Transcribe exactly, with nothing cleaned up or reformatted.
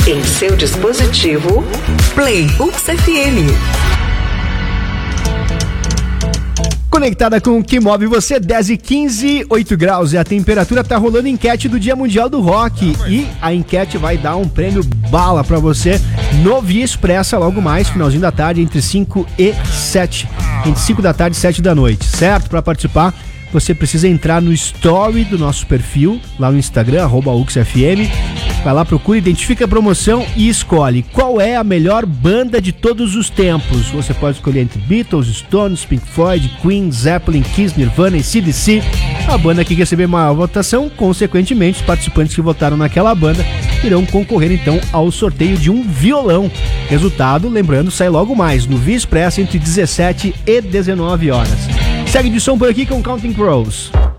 Em seu dispositivo, Play Ux F M. Conectada com o que move você, dez e quinze, oito graus, e a temperatura tá rolando enquete do Dia Mundial do Rock, e a enquete vai dar um prêmio bala pra você no Via Expressa logo mais, finalzinho da tarde, entre cinco e sete, entre cinco da tarde e sete da noite, certo? Pra participar, você precisa entrar no story do nosso perfil, lá no Instagram, arroba U X F M. Vai lá, procura, identifica a promoção e escolhe qual é a melhor banda de todos os tempos. Você pode escolher entre Beatles, Stones, Pink Floyd, Queen, Zeppelin, Kiss, Nirvana e A C/D C. A banda que receber maior votação, consequentemente, os participantes que votaram naquela banda irão concorrer então ao sorteio de um violão. Resultado, lembrando, sai logo mais no Via Expressa entre dezessete e dezenove horas. Segue de som por aqui com Counting Crows.